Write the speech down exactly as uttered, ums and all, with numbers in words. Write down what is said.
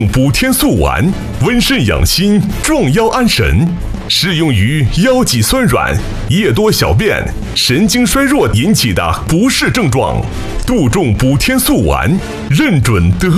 补天素丸，温肾养心，壮腰安神，适用于腰脊酸软、夜多小便、神经衰弱引起的不适症状。杜仲补天素丸，认准得